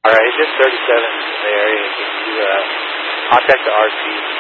Alright, it's just 37 in the area. Can you contact the RC?